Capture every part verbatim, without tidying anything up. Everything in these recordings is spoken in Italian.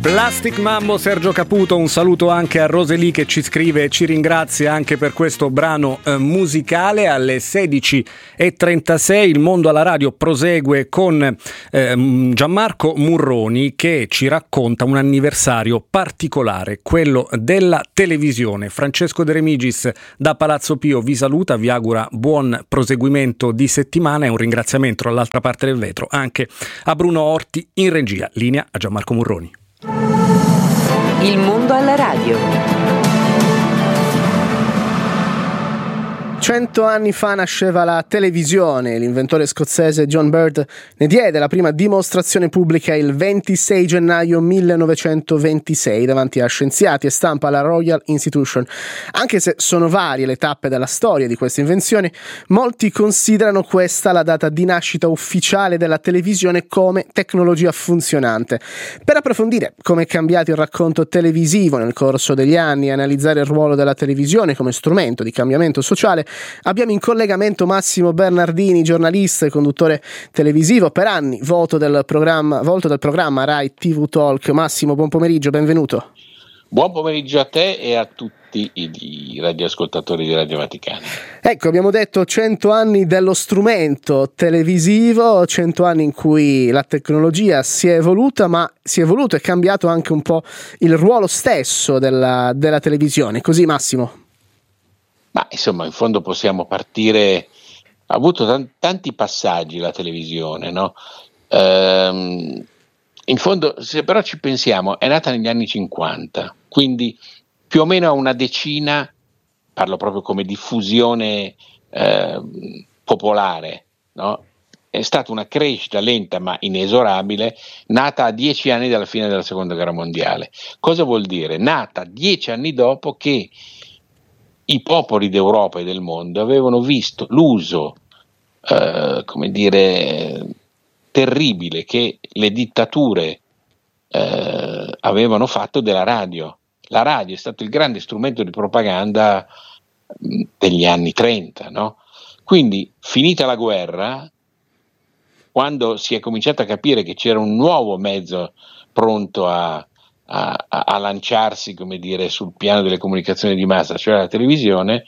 Plastic Mambo, Sergio Caputo, un saluto anche a Roseli che ci scrive e ci ringrazia anche per questo brano eh, musicale. Alle sedici e trentasei il Mondo alla Radio prosegue con eh, Gianmarco Murroni che ci racconta un anniversario particolare, quello della televisione. Francesco De Remigis da Palazzo Pio vi saluta, vi augura buon proseguimento di settimana e un ringraziamento all'altra parte del vetro anche a Bruno Orti in regia. Linea a Gianmarco Murroni. Il mondo alla radio. Cento anni fa nasceva la televisione. L'inventore scozzese John Bird ne diede la prima dimostrazione pubblica il ventisei gennaio millenovecentoventisei davanti a scienziati e stampa alla Royal Institution. Anche se sono varie le tappe della storia di questa invenzione, molti considerano questa la data di nascita ufficiale della televisione come tecnologia funzionante. Per approfondire come è cambiato il racconto televisivo nel corso degli anni e analizzare il ruolo della televisione come strumento di cambiamento sociale, abbiamo in collegamento Massimo Bernardini, giornalista e conduttore televisivo, per anni voto del programma, volto del programma Rai T V Talk. Massimo, buon pomeriggio, benvenuto. Buon pomeriggio a te e a tutti i radioascoltatori di Radio Vaticana. Ecco, abbiamo detto cento anni dello strumento televisivo, cento anni in cui la tecnologia si è evoluta, ma si è evoluto e cambiato anche un po' il ruolo stesso della, della televisione. Così, Massimo? Ma insomma, in fondo possiamo partire, ha avuto t- tanti passaggi la televisione, no? Ehm, in fondo, se però ci pensiamo, è nata negli anni cinquanta, quindi più o meno a una decina, parlo proprio come diffusione eh, popolare, no? È stata una crescita lenta ma inesorabile, nata a dieci anni dalla fine della seconda guerra mondiale. Cosa vuol dire? Nata dieci anni dopo che i popoli d'Europa e del mondo avevano visto l'uso, eh, come dire, terribile che le dittature eh, avevano fatto della radio. La radio è stato il grande strumento di propaganda mh, degli anni trenta, no? Quindi, finita la guerra, quando si è cominciato a capire che c'era un nuovo mezzo pronto a A, a lanciarsi, come dire, sul piano delle comunicazioni di massa, cioè la televisione,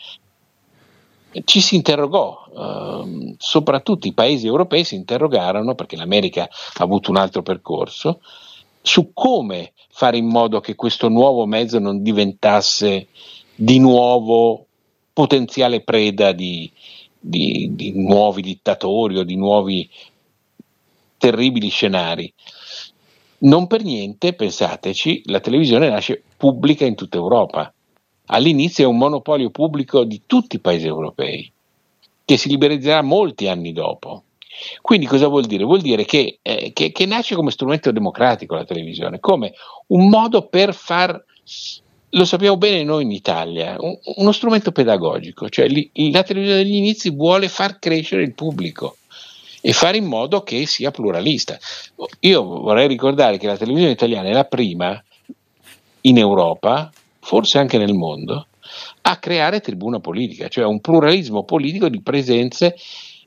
ci si interrogò, eh, soprattutto i paesi europei si interrogarono, perché l'America ha avuto un altro percorso, su come fare in modo che questo nuovo mezzo non diventasse di nuovo potenziale preda di, di, di nuovi dittatori o di nuovi terribili scenari. Non per niente, pensateci, la televisione nasce pubblica in tutta Europa. All'inizio è un monopolio pubblico di tutti i paesi europei, che si liberalizzerà molti anni dopo. Quindi cosa vuol dire? Vuol dire che, eh, che, che nasce come strumento democratico la televisione, come un modo per far, lo sappiamo bene noi in Italia, un, uno strumento pedagogico, cioè li, la televisione degli inizi vuole far crescere il pubblico e fare in modo che sia pluralista. Io vorrei ricordare che la televisione italiana è la prima in Europa, forse anche nel mondo, a creare tribuna politica, cioè un pluralismo politico di presenze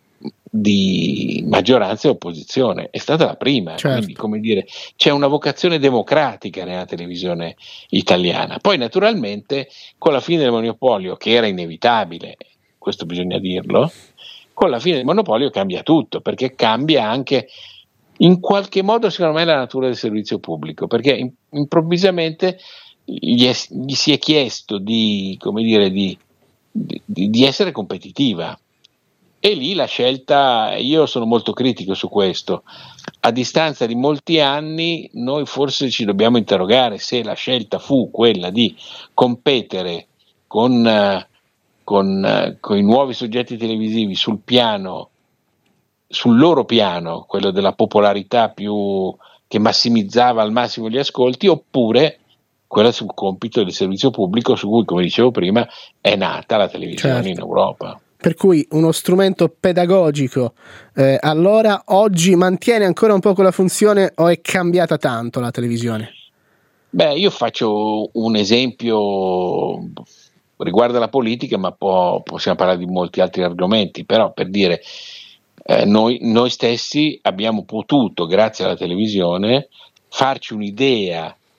di maggioranza e opposizione. È stata la prima, certo. Quindi, come dire, c'è una vocazione democratica nella televisione italiana. Poi naturalmente con la fine del monopolio, che era inevitabile, questo bisogna dirlo, con la fine del monopolio cambia tutto, perché cambia anche in qualche modo, secondo me, la natura del servizio pubblico, perché in, improvvisamente gli, è, gli si è chiesto di, come dire, di, di, di essere competitiva, e lì la scelta, io sono molto critico su questo, a distanza di molti anni noi forse ci dobbiamo interrogare se la scelta fu quella di competere con uh, Con, con i nuovi soggetti televisivi sul piano, sul loro piano, quello della popolarità più che massimizzava al massimo gli ascolti, oppure quella sul compito del servizio pubblico su cui, come dicevo prima, è nata la televisione, certo, in Europa. Per cui uno strumento pedagogico, eh, allora oggi mantiene ancora un po' quella funzione o è cambiata tanto la televisione? Beh, io faccio un esempio riguarda la politica, ma può, possiamo parlare di molti altri argomenti, però per dire, eh, noi, noi stessi abbiamo potuto, grazie alla televisione, farci un'idea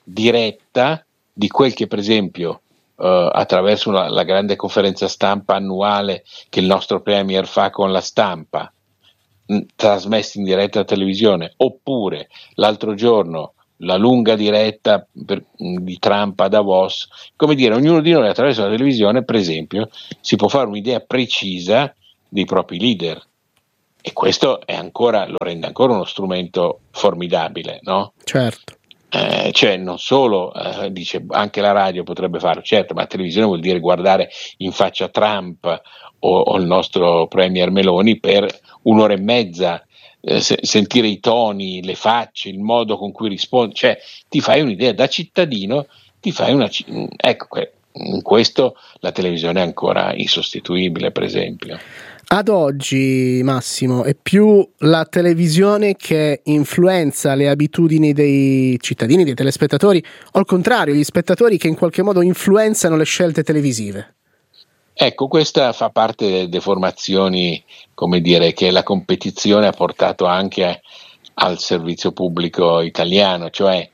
diretta di quel che per esempio Uh, attraverso una, la grande conferenza stampa annuale che il nostro Premier fa con la stampa, mh, trasmessa in diretta a televisione, oppure l'altro giorno la lunga diretta per, mh, di Trump a Davos. Come dire, ognuno di noi attraverso la televisione, per esempio, si può fare un'idea precisa dei propri leader, e questo è ancora, lo rende ancora uno strumento formidabile, no? Certo. Eh, cioè non solo eh, dice anche la radio potrebbe farlo, certo, ma la televisione vuol dire guardare in faccia Trump o, o il nostro Premier Meloni per un'ora e mezza, eh, se, sentire i toni, le facce, il modo con cui risponde, cioè ti fai un'idea da cittadino, ti fai una ecco, in questo la televisione è ancora insostituibile, per esempio. Ad oggi, Massimo, è più la televisione che influenza le abitudini dei cittadini, dei telespettatori, o al contrario, gli spettatori che in qualche modo influenzano le scelte televisive? Ecco, questa fa parte delle deformazioni, come dire, che la competizione ha portato anche al servizio pubblico italiano, cioè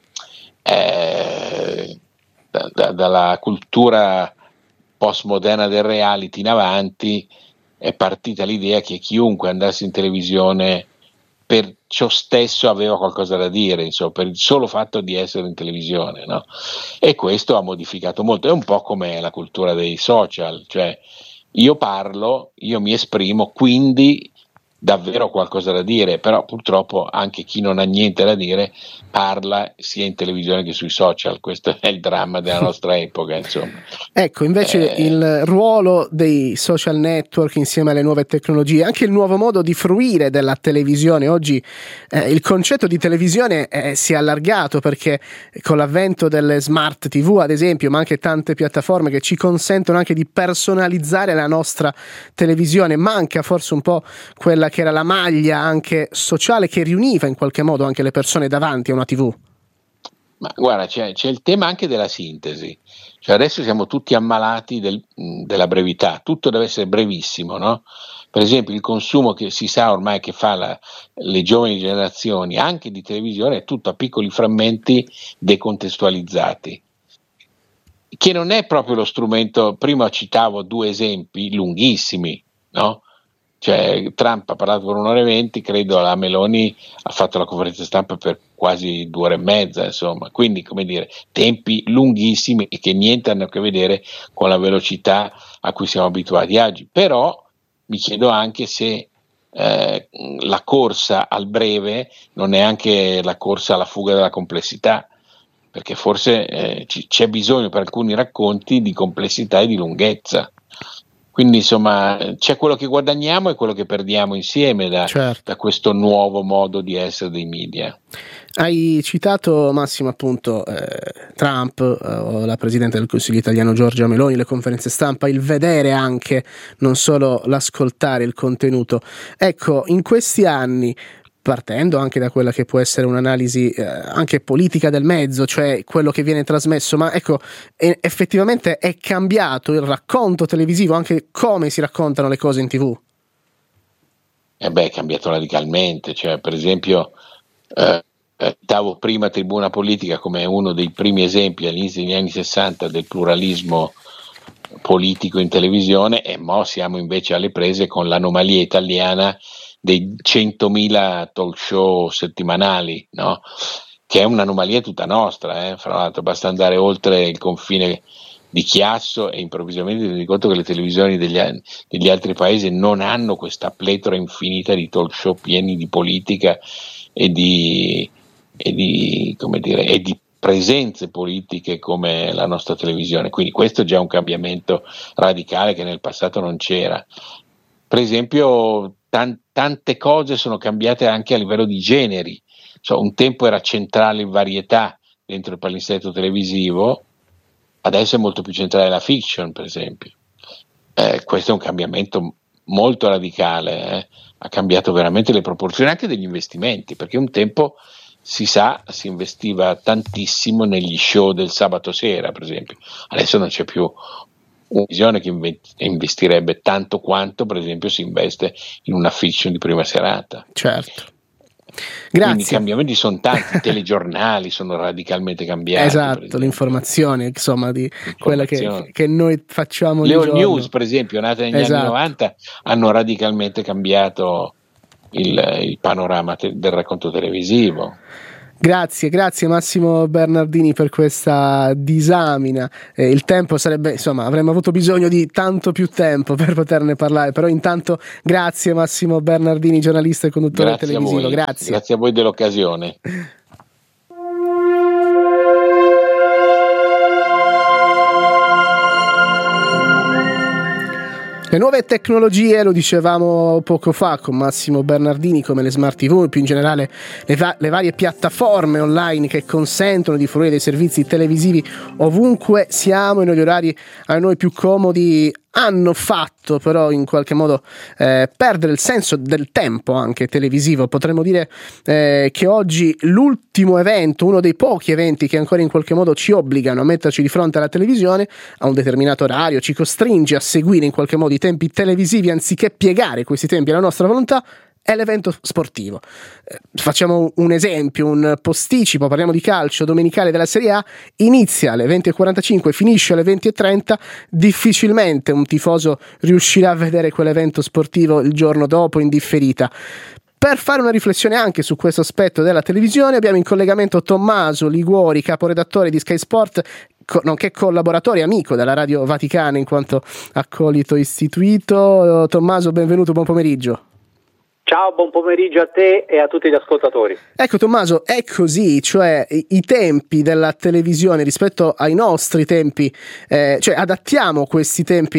eh, da, da, dalla cultura postmoderna del reality in avanti è partita l'idea che chiunque andasse in televisione per ciò stesso aveva qualcosa da dire, insomma, per il solo fatto di essere in televisione, no? E questo ha modificato molto, è un po' come la cultura dei social, cioè io parlo, io mi esprimo, quindi davvero qualcosa da dire, però purtroppo anche chi non ha niente da dire parla sia in televisione che sui social. Questo è il dramma della nostra epoca, insomma. Ecco, invece eh... il ruolo dei social network insieme alle nuove tecnologie, anche il nuovo modo di fruire della televisione. Oggi eh, il concetto di televisione eh, si è allargato, perché con l'avvento delle smart tivù, ad esempio, ma anche tante piattaforme che ci consentono anche di personalizzare la nostra televisione, manca forse un po' quella che era la maglia anche sociale che riuniva in qualche modo anche le persone davanti a una tivù. Ma guarda, c'è, c'è il tema anche della sintesi, cioè adesso siamo tutti ammalati del, della brevità, tutto deve essere brevissimo, no? Per esempio il consumo che si sa ormai che fa la, le giovani generazioni anche di televisione è tutto a piccoli frammenti decontestualizzati, che non è proprio lo strumento. Prima citavo due esempi lunghissimi, no? Cioè Trump ha parlato per un'ora e venti, credo la Meloni ha fatto la conferenza stampa per quasi due ore e mezza, insomma, quindi come dire, tempi lunghissimi e che niente hanno a che vedere con la velocità a cui siamo abituati oggi. Però mi chiedo anche se eh, la corsa al breve non è anche la corsa alla fuga della complessità, perché forse eh, c- c'è bisogno per alcuni racconti di complessità e di lunghezza. Quindi insomma c'è quello che guadagniamo e quello che perdiamo insieme da, certo. da questo nuovo modo di essere dei media. Hai citato, Massimo, appunto eh, Trump, eh, la Presidente del Consiglio italiano Giorgia Meloni, le conferenze stampa, il vedere anche, non solo l'ascoltare il contenuto. Ecco, in questi anni, partendo anche da quella che può essere un'analisi eh, anche politica del mezzo, cioè quello che viene trasmesso, ma ecco, è, effettivamente è cambiato il racconto televisivo, anche come si raccontano le cose in tivù? Eh beh, è cambiato radicalmente, cioè per esempio eh, davo prima Tribuna Politica come uno dei primi esempi all'inizio degli anni sessanta del pluralismo politico in televisione, e mo siamo invece alle prese con l'anomalia italiana dei centomila talk show settimanali, no? Che è un'anomalia tutta nostra, eh? Fra l'altro basta andare oltre il confine di Chiasso e improvvisamente ti rendi conto che le televisioni degli, degli altri paesi non hanno questa pletora infinita di talk show pieni di politica e di, e di, come dire, e di presenze politiche come la nostra televisione. Quindi questo è già un cambiamento radicale che nel passato non c'era. Per esempio tan- tante cose sono cambiate anche a livello di generi, cioè, un tempo era centrale in varietà dentro il palinsesto televisivo, adesso è molto più centrale la fiction, per esempio. Eh, questo è un cambiamento molto radicale, eh? Ha cambiato veramente le proporzioni anche degli investimenti, perché un tempo si sa si investiva tantissimo negli show del sabato sera, per esempio, adesso non c'è più una visione che investirebbe tanto quanto per esempio si investe in una fiction di prima serata. Certo. Grazie. Quindi i cambiamenti sono tanti, i telegiornali sono radicalmente cambiati. Esatto, l'informazione, insomma, di quella che, che noi facciamo. Le all news, per esempio, nate negli esatto. anni novanta, hanno radicalmente cambiato il, il panorama te- del racconto televisivo. Grazie, grazie Massimo Bernardini per questa disamina. Eh, il tempo sarebbe, insomma, avremmo avuto bisogno di tanto più tempo per poterne parlare, però intanto grazie Massimo Bernardini, giornalista e conduttore grazie televisivo. Grazie. Grazie a voi dell'occasione. Le nuove tecnologie, lo dicevamo poco fa con Massimo Bernardini, come le smart tivù, più in generale le, va- le varie piattaforme online che consentono di fruire dei servizi televisivi ovunque siamo e negli orari a noi più comodi, hanno fatto però in qualche modo eh, perdere il senso del tempo anche televisivo. Potremmo dire eh, che oggi l'ultimo evento, uno dei pochi eventi che ancora in qualche modo ci obbligano a metterci di fronte alla televisione a un determinato orario, ci costringe a seguire in qualche modo i tempi televisivi anziché piegare questi tempi alla nostra volontà, è l'evento sportivo. Eh, facciamo un esempio, un posticipo, parliamo di calcio domenicale della Serie A, inizia alle venti e quarantacinque, finisce alle venti e trenta, difficilmente un tifoso riuscirà a vedere quell'evento sportivo il giorno dopo in differita. Per fare una riflessione anche su questo aspetto della televisione abbiamo in collegamento Tommaso Liguori, caporedattore di Sky Sport, co- nonché collaboratore e amico della Radio Vaticana in quanto accolito istituito. Tommaso, benvenuto, buon pomeriggio. Ciao, buon pomeriggio a te e a tutti gli ascoltatori. Ecco Tommaso, è così, cioè i, i tempi della televisione rispetto ai nostri tempi, eh, cioè adattiamo questi tempi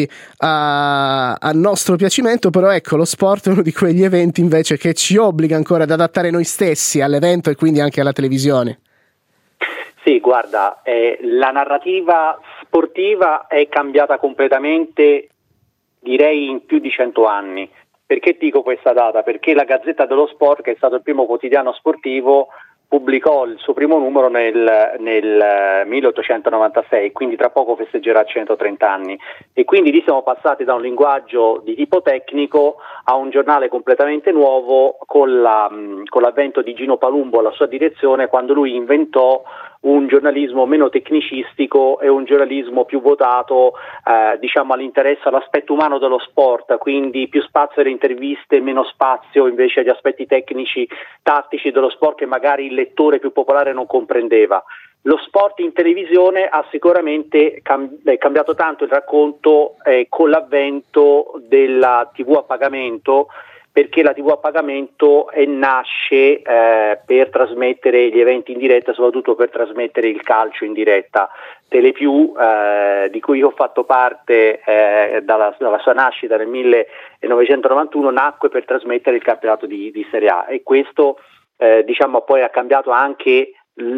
a, a nostro piacimento, però ecco lo sport è uno di quegli eventi invece che ci obbliga ancora ad adattare noi stessi all'evento e quindi anche alla televisione. Sì, guarda, eh, la narrativa sportiva è cambiata completamente, direi in più di cento anni. Perché dico questa data? Perché la Gazzetta dello Sport, che è stato il primo quotidiano sportivo, pubblicò il suo primo numero nel, nel milleottocentonovantasei, quindi tra poco festeggerà centotrenta anni. E quindi lì siamo passati da un linguaggio di tipo tecnico a un giornale completamente nuovo con, la, con l'avvento di Gino Palumbo alla sua direzione, quando lui inventò un giornalismo meno tecnicistico e un giornalismo più votato eh, diciamo all'interesse, all'aspetto umano dello sport, quindi più spazio alle interviste, meno spazio invece agli aspetti tecnici, tattici dello sport che magari il lettore più popolare non comprendeva. Lo sport in televisione ha sicuramente cam- eh, cambiato tanto il racconto eh, con l'avvento della tivù a pagamento, perché la tivù a pagamento eh, nasce eh, per trasmettere gli eventi in diretta, soprattutto per trasmettere il calcio in diretta. Telepiù, eh, di cui io ho fatto parte eh, dalla, dalla sua nascita nel millenovecentonovantuno, nacque per trasmettere il campionato di, di Serie A, e questo eh, diciamo poi ha cambiato anche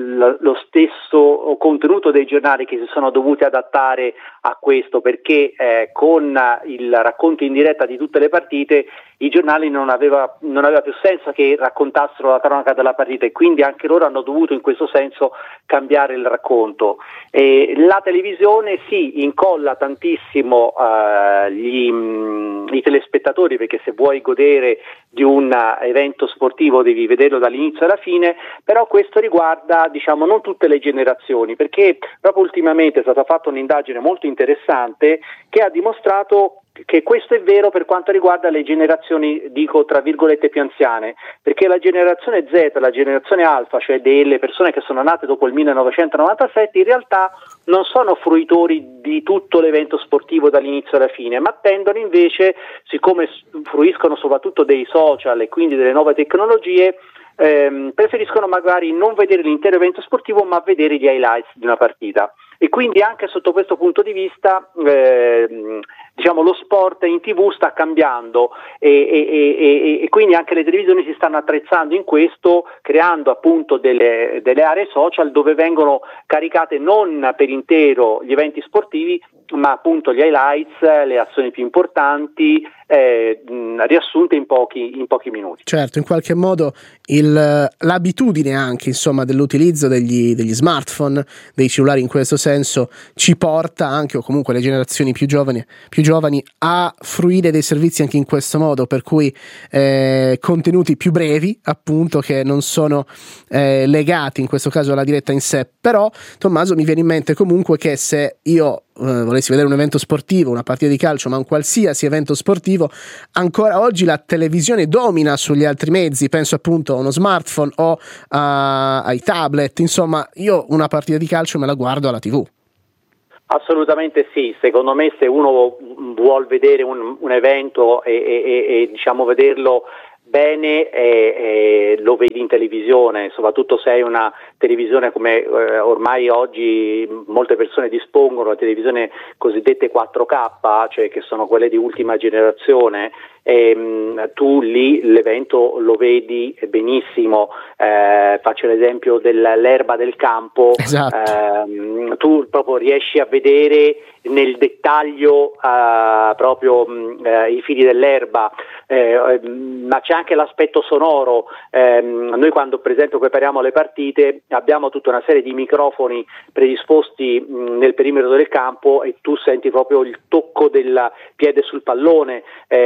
lo stesso contenuto dei giornali, che si sono dovuti adattare a questo, perché eh, con il racconto in diretta di tutte le partite i giornali non aveva, non aveva più senso che raccontassero la cronaca della partita, e quindi anche loro hanno dovuto in questo senso cambiare il racconto. E la televisione sì, incolla tantissimo eh, gli, mh, i telespettatori, perché se vuoi godere di un evento sportivo devi vederlo dall'inizio alla fine, però questo riguarda diciamo non tutte le generazioni, perché proprio ultimamente è stata fatta un'indagine molto interessante che ha dimostrato che questo è vero per quanto riguarda le generazioni, dico tra virgolette, più anziane, perché la generazione Z, la generazione alfa, cioè delle persone che sono nate dopo il millenovecentonovantasette, in realtà non sono fruitori di tutto l'evento sportivo dall'inizio alla fine, ma tendono invece, siccome fruiscono soprattutto dei social e quindi delle nuove tecnologie, ehm, preferiscono magari non vedere l'intero evento sportivo ma vedere gli highlights di una partita. E quindi anche sotto questo punto di vista eh, diciamo lo sport in tivù sta cambiando, e, e, e, e quindi anche le televisioni si stanno attrezzando in questo, creando appunto delle, delle aree social dove vengono caricate non per intero gli eventi sportivi, ma appunto gli highlights, le azioni più importanti, eh, riassunte in pochi, in pochi minuti. Certo, in qualche modo il, l'abitudine anche insomma dell'utilizzo degli, degli smartphone, dei cellulari in questo senso, senso ci porta anche, o comunque le generazioni più giovani, più giovani a fruire dei servizi anche in questo modo, per cui eh, contenuti più brevi, appunto, che non sono eh, legati in questo caso alla diretta in sé. Però, Tommaso, mi viene in mente comunque che se io eh, volessi vedere un evento sportivo, una partita di calcio, ma un qualsiasi evento sportivo, ancora oggi la televisione domina sugli altri mezzi. Penso appunto a uno smartphone o a, ai tablet. Insomma, io una partita di calcio me la guardo alla tivù. Assolutamente sì, secondo me se uno vuol vedere un, un evento e, e, e diciamo vederlo bene eh, eh, lo vedi in televisione, soprattutto se hai una televisione come eh, ormai oggi molte persone dispongono, televisioni cosiddette quattro K, cioè che sono quelle di ultima generazione, e mh, tu lì l'evento lo vedi benissimo. Eh, faccio l'esempio dell'erba del campo. Esatto. Eh, tu proprio riesci a vedere nel dettaglio eh, proprio mh, eh, i fili dell'erba, eh, ma c'è anche l'aspetto sonoro. Eh, noi quando per esempio prepariamo le partite abbiamo tutta una serie di microfoni predisposti mh, nel perimetro del campo e tu senti proprio il tocco del piede sul pallone,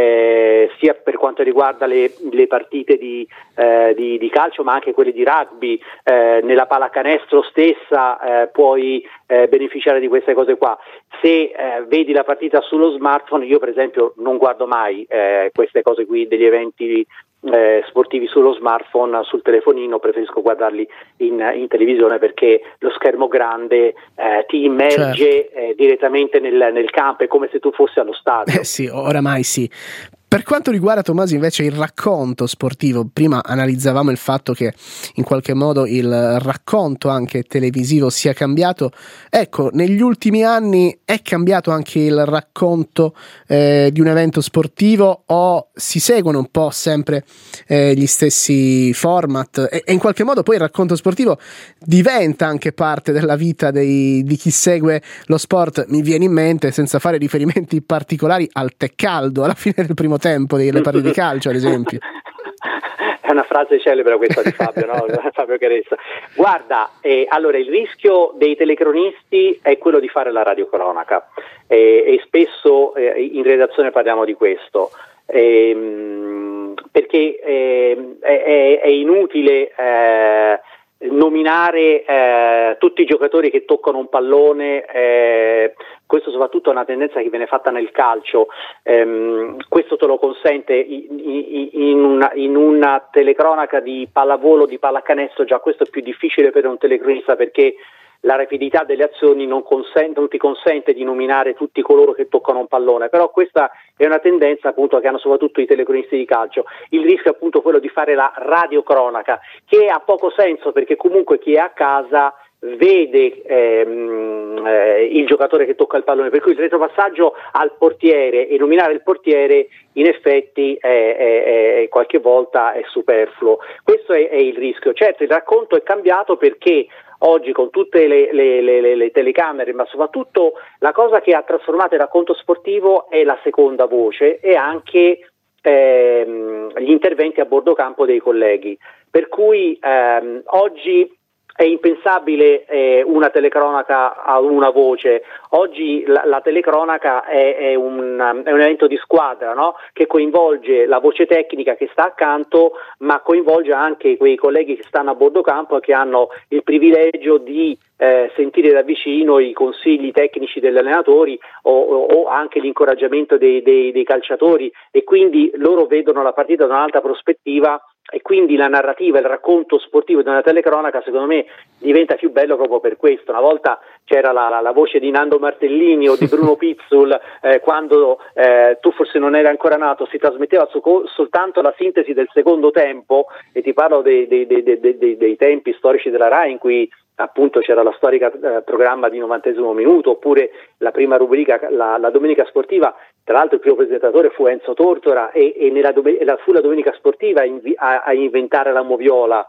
eh, sia per quanto riguarda le, le partite di, eh, di, di calcio ma anche quelle di rugby. Eh, nella pallacanestro stessa eh, puoi eh, beneficiare di queste cose qua. Se eh, vedi la partita sullo smartphone, io per esempio non guardo mai eh, queste cose qui degli eventi eh, sportivi sullo smartphone, sul telefonino, preferisco guardarli in, in televisione perché lo schermo grande eh, ti immerge certo. eh, direttamente nel, nel campo, è come se tu fossi allo stadio. Eh sì, oramai sì. Per quanto riguarda, Tommaso, invece il racconto sportivo, prima analizzavamo il fatto che in qualche modo il racconto anche televisivo sia cambiato. Ecco, negli ultimi anni è cambiato anche il racconto eh, di un evento sportivo, o si seguono un po' sempre eh, gli stessi format e, e in qualche modo poi il racconto sportivo diventa anche parte della vita dei, di chi segue lo sport? Mi viene in mente, senza fare riferimenti particolari, al tè caldo alla fine del primo tempo delle partite di calcio, ad esempio. È una frase celebre questa di Fabio, no? Fabio Caressa. Guarda, eh, allora il rischio dei telecronisti è quello di fare la radiocronaca eh, e spesso eh, in redazione parliamo di questo. Eh, perché eh, è, è inutile eh, nominare eh, tutti i giocatori che toccano un pallone, eh, questo soprattutto è una tendenza che viene fatta nel calcio, ehm, questo te lo consente in, in, in, una, in una telecronaca di pallavolo, di pallacanestro, già questo è più difficile per un telecronista perché la rapidità delle azioni non, consente, non ti consente di nominare tutti coloro che toccano un pallone, però questa è una tendenza appunto che hanno soprattutto i telecronisti di calcio. Il rischio è appunto quello di fare la radiocronaca, che ha poco senso perché comunque chi è a casa vede ehm, eh, il giocatore che tocca il pallone, per cui il retropassaggio al portiere e nominare il portiere in effetti è, è, è, qualche volta è superfluo. Questo è, è il rischio. Certo, il racconto è cambiato perché oggi con tutte le, le, le, le telecamere, ma soprattutto la cosa che ha trasformato il racconto sportivo è la seconda voce e anche ehm, gli interventi a bordo campo dei colleghi, per cui ehm, oggi è impensabile eh, una telecronaca a una voce. Oggi la, la telecronaca è, è, un, è un evento di squadra, no? Che coinvolge la voce tecnica che sta accanto, ma coinvolge anche quei colleghi che stanno a bordo campo e che hanno il privilegio di eh, sentire da vicino i consigli tecnici degli allenatori o, o, o anche l'incoraggiamento dei, dei, dei calciatori, e quindi loro vedono la partita da un'altra prospettiva. E quindi la narrativa, il racconto sportivo di una telecronaca secondo me diventa più bello proprio per questo. Una volta c'era la, la, la voce di Nando Martellini o di Bruno Pizzul eh, quando eh, tu forse non eri ancora nato, si trasmetteva su, soltanto la sintesi del secondo tempo, e ti parlo dei, dei, dei, dei, dei, dei tempi storici della Rai in cui appunto c'era la storica eh, programma di novantesimo minuto, oppure la prima rubrica, la, la domenica sportiva. Tra l'altro il primo presentatore fu Enzo Tortora e, e nella dom- la, fu la domenica sportiva a, invi- a, a inventare la moviola,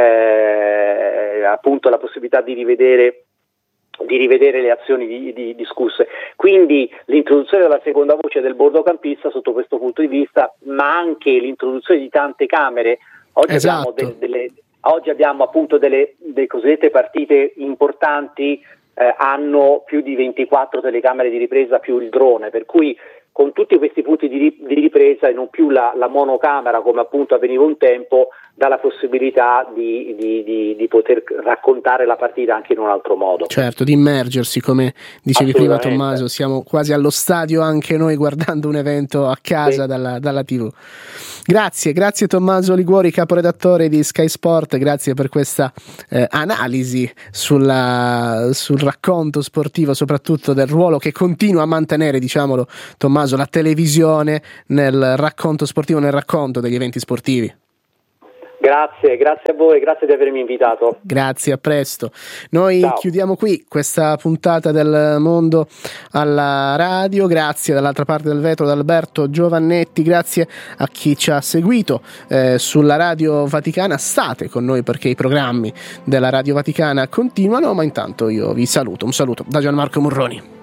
eh, appunto la possibilità di rivedere di rivedere le azioni di, di, discusse. Quindi l'introduzione della seconda voce del bordocampista sotto questo punto di vista, ma anche l'introduzione di tante camere. Oggi esatto. abbiamo de- delle Oggi abbiamo appunto delle, delle cosiddette partite importanti eh, hanno più di ventiquattro telecamere di ripresa più il drone, per cui con tutti questi punti di, di ripresa e non più la, la monocamera come appunto avveniva un tempo, dà la possibilità di, di, di, di poter raccontare la partita anche in un altro modo. Certo, di immergersi, come dicevi prima Tommaso, siamo quasi allo stadio anche noi guardando un evento a casa, sì, dalla, dalla tivù. Grazie, grazie Tommaso Liguori, caporedattore di Sky Sport, grazie per questa eh, analisi sulla, sul racconto sportivo, soprattutto del ruolo che continua a mantenere, diciamolo Tommaso, la televisione nel racconto sportivo, nel racconto degli eventi sportivi. Grazie, grazie a voi, grazie di avermi invitato. Grazie, a presto. Noi Ciao. Chiudiamo qui questa puntata del Mondo alla Radio. Grazie dall'altra parte del vetro ad Alberto Giovannetti, grazie a chi ci ha seguito eh, sulla Radio Vaticana. State con noi perché i programmi della Radio Vaticana continuano, ma intanto io vi saluto. Un saluto da Gianmarco Murroni.